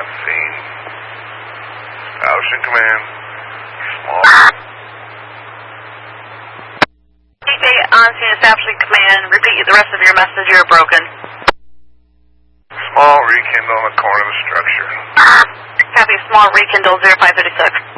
on scene. Establishing command. Small. DJ on scene, establishing command. Repeat the rest of your message. You're broken. Small rekindle on the corner of the structure. Copy. Small rekindle 0556.